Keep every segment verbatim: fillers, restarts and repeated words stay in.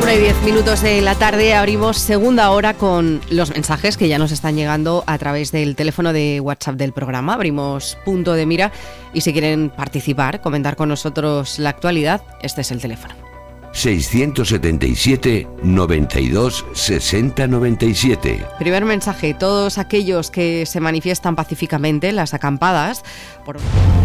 Una y diez minutos de la tarde, abrimos segunda hora con los mensajes que ya nos están llegando a través del teléfono de WhatsApp del programa. Abrimos punto de mira y si quieren participar, comentar con nosotros la actualidad, este es el teléfono. seiscientos setenta y siete, noventa y dos, sesenta, noventa y siete. Primer mensaje, todos aquellos que se manifiestan pacíficamente en las acampadas por...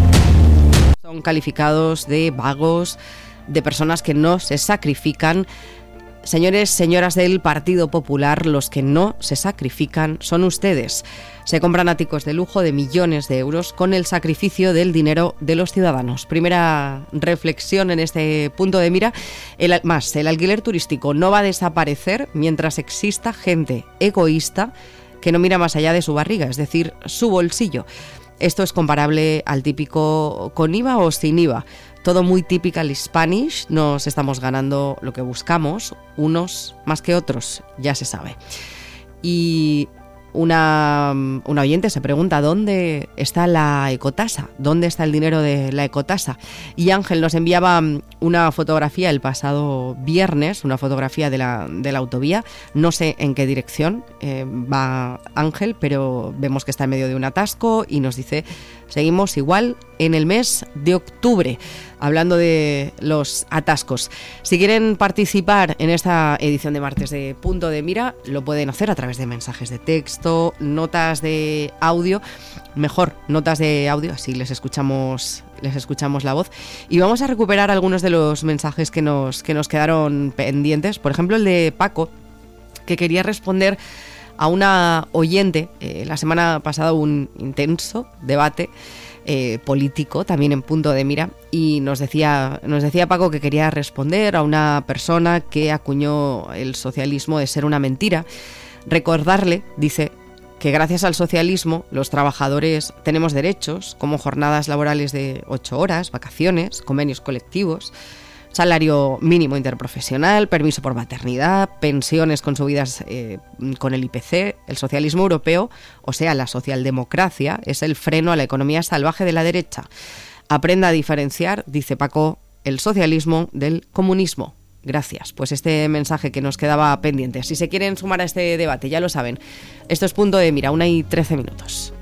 son calificados de vagos, de personas que no se sacrifican. Señores, señoras del Partido Popular, los que no se sacrifican son ustedes. Se compran áticos de lujo de millones de euros con el sacrificio del dinero de los ciudadanos. Primera reflexión en este punto de mira. El, más, el alquiler turístico no va a desaparecer mientras exista gente egoísta que no mira más allá de su barriga, es decir, su bolsillo. Esto es comparable al típico con I V A o sin I V A. Todo muy typical Spanish, nos estamos ganando lo que buscamos, unos más que otros, ya se sabe. Y una, una oyente se pregunta ¿dónde está la ecotasa? ¿Dónde está el dinero de la ecotasa? Y Ángel nos enviaba una fotografía el pasado viernes, una fotografía de la, de la autovía. No sé en qué dirección eh, va Ángel, pero vemos que está en medio de un atasco y nos dice, seguimos igual en el mes de octubre. Hablando de los atascos. Si quieren participar en esta edición de martes de Punto de Mira, lo pueden hacer a través de mensajes de texto, notas de audio, mejor notas de audio, así les escuchamos, les escuchamos la voz. Y vamos a recuperar algunos de los mensajes que nos, que nos quedaron pendientes. Por ejemplo, el de Paco, que quería responder a una oyente. Eh, la semana pasada hubo un intenso debate Eh, político también en Punto de Mira y nos decía, nos decía Paco que quería responder a una persona que acuñó el socialismo de ser una mentira. Recordarle, dice, que gracias al socialismo los trabajadores tenemos derechos como jornadas laborales de ocho horas, vacaciones, convenios colectivos, salario mínimo interprofesional, permiso por maternidad, pensiones con subidas eh, con el I P C. El socialismo europeo, o sea, la socialdemocracia, es el freno a la economía salvaje de la derecha. Aprenda a diferenciar, dice Paco, el socialismo del comunismo. Gracias. Pues este mensaje que nos quedaba pendiente. Si se quieren sumar a este debate, ya lo saben. Esto es Punto de Mira, una y trece minutos.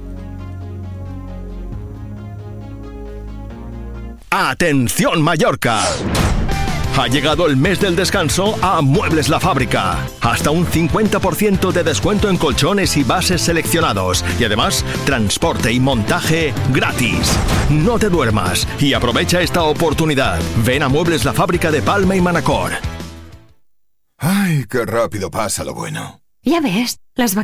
¡Atención Mallorca! Ha llegado el mes del descanso a Muebles La Fábrica. Hasta un cincuenta por ciento de descuento en colchones y bases seleccionados. Y además, transporte y montaje gratis. No te duermas y aprovecha esta oportunidad. Ven a Muebles La Fábrica de Palma y Manacor. ¡Ay, qué rápido pasa lo bueno! Ya ves, las vacaciones